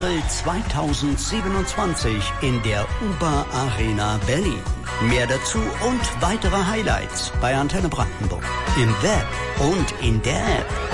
2027 in der UBA Arena Berlin. Mehr dazu und weitere Highlights bei Antenne Brandenburg. Im Web und in der App.